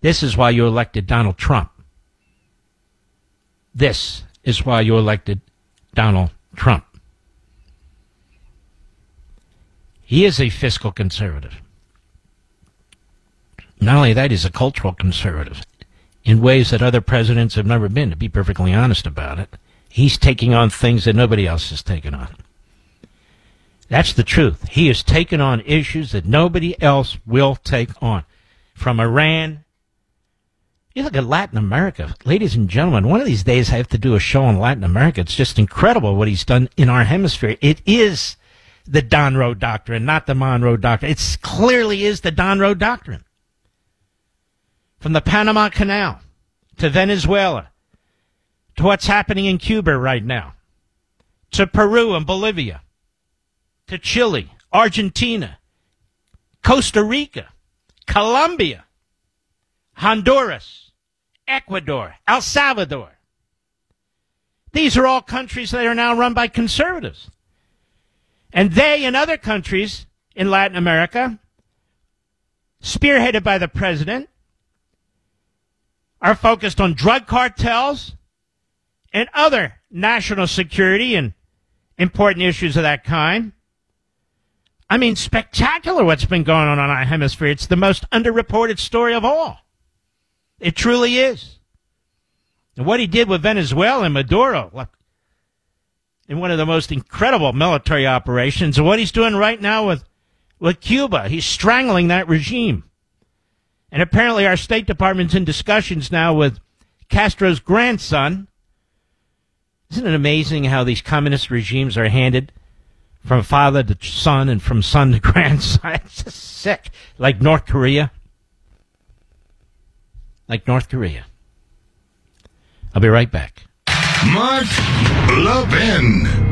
This is why you elected Donald Trump. This is why you elected Donald Trump. He is a fiscal conservative. Not only that, he's a cultural conservative in ways that other presidents have never been, to be perfectly honest about it. He's taking on things that nobody else has taken on. That's the truth. He has taken on issues that nobody else will take on. From Iran. You look at Latin America. Ladies and gentlemen, one of these days I have to do a show on Latin America. It's just incredible what he's done in our hemisphere. It is the Donroe Doctrine, not the Monroe Doctrine. It clearly is the Donroe Doctrine. From the Panama Canal to Venezuela to what's happening in Cuba right now to Peru and Bolivia to Chile, Argentina, Costa Rica, Colombia, Honduras, Ecuador, El Salvador. These are all countries that are now run by conservatives. And they and other countries in Latin America, spearheaded by the president, are focused on drug cartels and other national security and important issues of that kind. I mean, spectacular what's been going on our hemisphere. It's the most underreported story of all. It truly is. And what he did with Venezuela and Maduro, look, in one of the most incredible military operations, and what he's doing right now with Cuba, he's strangling that regime. And apparently our State Department's in discussions now with Castro's grandson. Isn't it amazing how these communist regimes are handed from father to son and from son to grandson? It's just sick. Like North Korea. Like North Korea. I'll be right back. Mark Levin.